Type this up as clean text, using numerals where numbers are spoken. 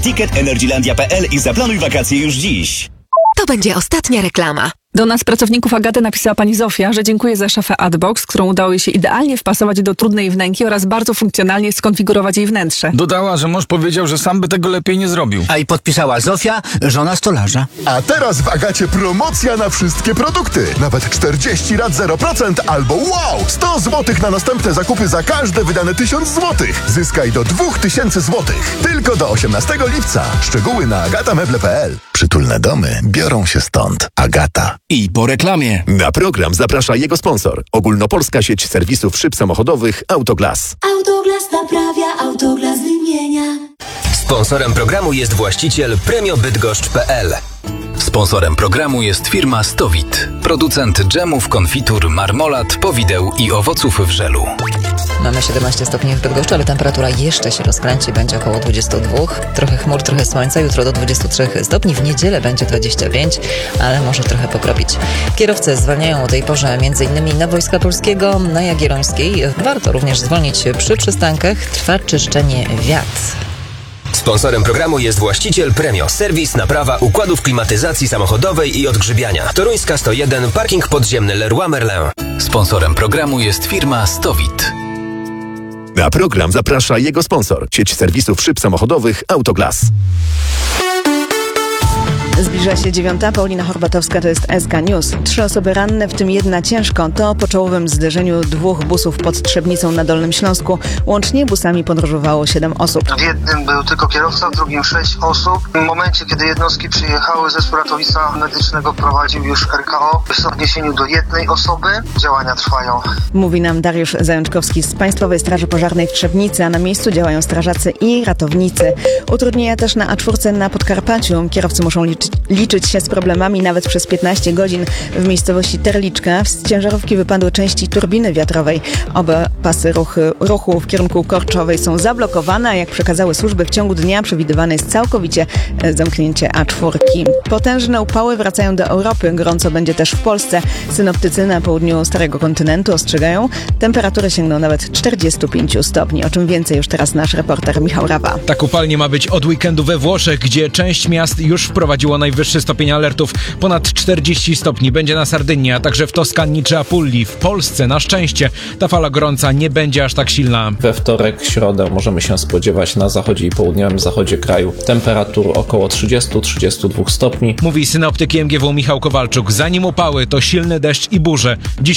Ticket Energylandia.pl i zaplanuj wakacje już dziś. To będzie ostatnia reklama. Do nas, pracowników Agaty, napisała pani Zofia, że dziękuję za szafę Adbox, którą udało jej się idealnie wpasować do trudnej wnęki oraz bardzo funkcjonalnie skonfigurować jej wnętrze. Dodała, że mąż powiedział, że sam by tego lepiej nie zrobił. A i podpisała Zofia, żona stolarza. A teraz w Agacie promocja na wszystkie produkty. Nawet 40 lat 0% albo wow! 100 zł na następne zakupy za każde wydane 1000 zł. Zyskaj do 2000 zł. Tylko do 18 lipca. Szczegóły na agatameble.pl. Przytulne domy biorą się stąd. Agata. I po reklamie. Na program zaprasza jego sponsor. Ogólnopolska sieć serwisów szyb samochodowych Autoglas. Autoglas naprawia, Autoglas wymienia. Sponsorem programu jest właściciel premiobydgoszcz.pl. Sponsorem programu jest firma Stowit, producent dżemów, konfitur, marmolad, powideł i owoców w żelu. Mamy 17 stopni w Bydgoszczy, ale temperatura jeszcze się rozkręci, będzie około 22. Trochę chmur, trochę słońca, jutro do 23 stopni, w niedzielę będzie 25, ale może trochę pokropić. Kierowcy zwalniają o tej porze m.in. na Wojska Polskiego, na Jagiellońskiej. Warto również zwolnić przy przystankach, trwa czyszczenie wiat. Sponsorem programu jest właściciel Premio, serwis, naprawa układów klimatyzacji samochodowej i odgrzybiania. Toruńska 101, parking podziemny Leroy Merlin. Sponsorem programu jest firma Stowit. Na program zaprasza jego sponsor. Sieć serwisów szyb samochodowych Autoglas. Zbliża się 9. Paulina Horbatowska, to jest SK News. 3 osoby ranne, w tym 1 ciężko. To po czołowym zderzeniu 2 busów pod Trzebnicą na Dolnym Śląsku. Łącznie busami podróżowało 7 osób. W jednym był tylko kierowca, w drugim 6 osób. W momencie, kiedy jednostki przyjechały, zespół ratownictwa medycznego prowadził już RKO w odniesieniu do 1 osoby. Działania trwają. Mówi nam Dariusz Zajączkowski z Państwowej Straży Pożarnej w Trzebnicy, a na miejscu działają strażacy i ratownicy. Utrudnienia też na A4 na Podkarpaciu. Kierowcy muszą liczyć się z problemami nawet przez 15 godzin. W miejscowości Terliczka z ciężarówki wypadły części turbiny wiatrowej. Oba pasy ruchu w kierunku Korczowej są zablokowane, a jak przekazały służby, w ciągu dnia przewidywane jest całkowicie zamknięcie A4. Potężne upały wracają do Europy. Gorąco będzie też w Polsce. Synoptycy na południu Starego Kontynentu ostrzegają, temperatury sięgną nawet 45 stopni. O czym więcej już teraz nasz reporter Michał Rawa. Tak upalnie ma być od weekendu we Włoszech, gdzie część miast już wprowadziło najwyższy stopień alertów. Ponad 40 stopni będzie na Sardynii, a także w Toskanii czy Apulii. W Polsce na szczęście ta fala gorąca nie będzie aż tak silna. We wtorek, środę możemy się spodziewać na zachodzie i południowym zachodzie kraju temperatur około 30-32 stopni. Mówi synoptyk MGW Michał Kowalczuk. Zanim upały, to silny deszcz i burze. Dziś